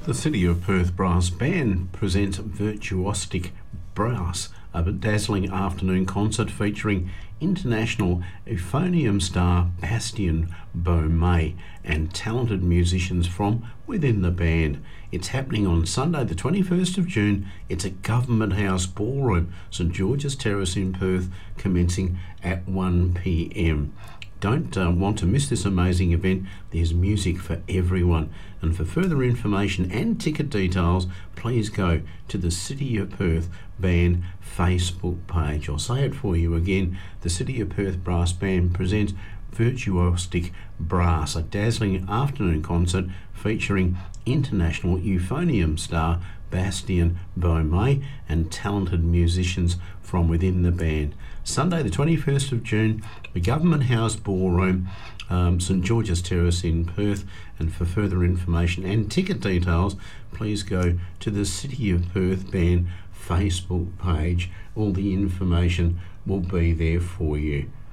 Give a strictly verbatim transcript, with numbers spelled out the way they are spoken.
The City of Perth Brass Band presents Virtuosic Brass, a dazzling afternoon concert featuring international euphonium star Bastien Beaumais and talented musicians from within the band. It's happening on Sunday the twenty-first of June. It's at Government House Ballroom, St George's Terrace in Perth, commencing at one p m. Don't uh, want to miss this amazing event. There's music for everyone. And for further information and ticket details, please go to the City of Perth Band Facebook page. I'll say it for you again. The City of Perth Brass Band presents Virtuosic Brass, a dazzling afternoon concert featuring international euphonium star Bastien Beaumais and talented musicians from within the band. Sunday the twenty-first of June, the Government House Ballroom, um, St George's Terrace in Perth. And for further information and ticket details, please go to the City of Perth Band Facebook page. All the information will be there for you.